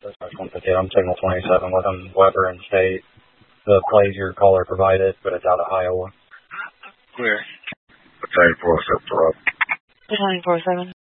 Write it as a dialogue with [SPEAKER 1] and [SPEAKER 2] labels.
[SPEAKER 1] That's 158. I'm signal 27 with them, Weber and State. The plays your caller provided, but it's out of Iowa.
[SPEAKER 2] Clear.
[SPEAKER 3] Battalion 407 for up.
[SPEAKER 4] Battalion 407.